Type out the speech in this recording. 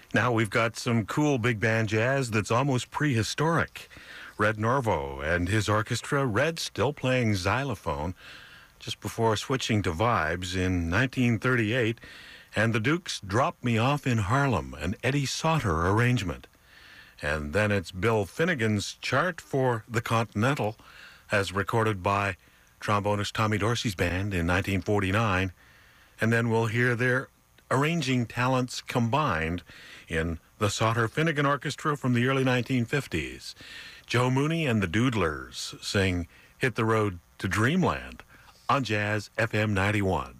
Now we've got some cool big band jazz that's almost prehistoric. Red Norvo and his orchestra, Red still playing xylophone just before switching to vibes in 1938, and the Dukes Drop Me Off in Harlem, an Eddie Sauter arrangement. And then it's Bill Finnegan's chart for the Continental, as recorded by trombonist Tommy Dorsey's band in 1949. And then we'll hear their arranging talents combined in the Sauter-Finnegan Orchestra from the early 1950s. Joe Mooney and the Doodlers sing Hit the Road to Dreamland on Jazz FM 91.